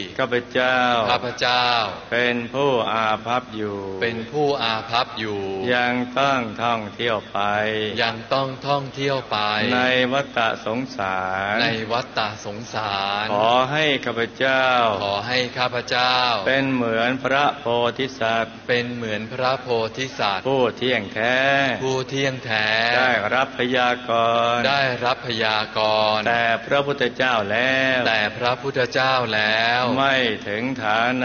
ข้าพเจ้าเป็นผู้อาภัพอยู่ยังต้องท่องเที่ยวไปในวัฏสงสารขอให้ข้าพเจ้าเป็นเหมือนพระโพธิสัตว์ผู้เที่ยงแท้ได้รับพยากรณ์แต่พระพุทธเจ้าแล้วไม่ถึงฐานะ